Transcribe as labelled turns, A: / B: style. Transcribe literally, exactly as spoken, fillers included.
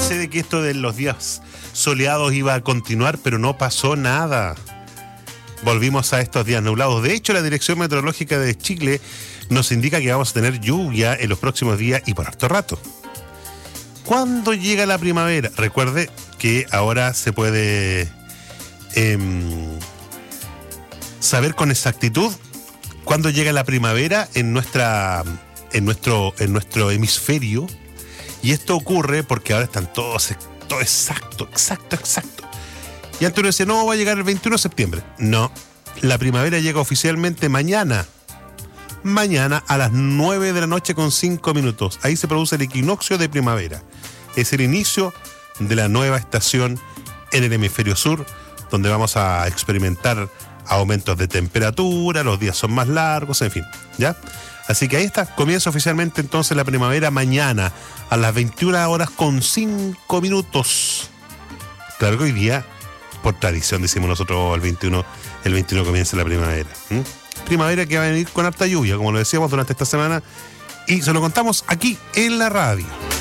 A: pensé de que esto de los días soleados iba a continuar, pero no pasó nada. Volvimos a estos días nublados. De hecho, la Dirección Meteorológica de Chile nos indica que vamos a tener lluvia en los próximos días y por harto rato. ¿Cuándo llega la primavera? Recuerde que ahora se puede eh, saber con exactitud cuándo llega la primavera en nuestra, en nuestro, en nuestro hemisferio. Y esto ocurre porque ahora están todos, todo exacto, exacto, exacto. Y antes uno decía, no, va a llegar el veintiuno de septiembre. No, la primavera llega oficialmente mañana. Mañana a las nueve de la noche con cinco minutos. Ahí se produce el equinoccio de primavera. Es el inicio de la nueva estación en el hemisferio sur, donde vamos a experimentar aumentos de temperatura, los días son más largos, en fin, ¿ya? Así que ahí está, comienza oficialmente entonces la primavera mañana a las veintiuna horas con cinco minutos. Claro que hoy día, por tradición, decimos nosotros, el veintiuno, el veintiuno comienza la primavera. ¿Mm? Primavera que va a venir con harta lluvia, como lo decíamos durante esta semana, y se lo contamos aquí en la radio.